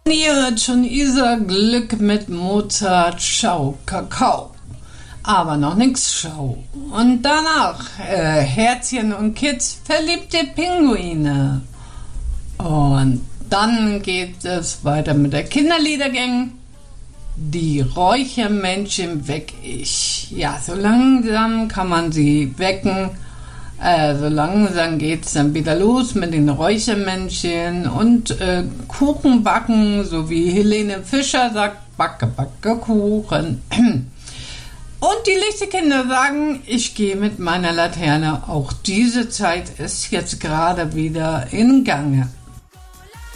Ihr hat schon Isa Glück mit Mozart, Schau, Kakao. Aber noch nix Schau. Und danach Herzchen und Kids, verliebte Pinguine. Und dann geht es weiter mit der Kinderliedergang. Die Räuchermännchen weck ich. Ja, so langsam kann man sie wecken. So langsam geht's dann wieder los mit den Räuchermännchen und Kuchen backen, so wie Helene Fischer sagt, backe, backe Kuchen. Und die Lichterkinder sagen, ich gehe mit meiner Laterne. Auch diese Zeit ist jetzt gerade wieder in Gange.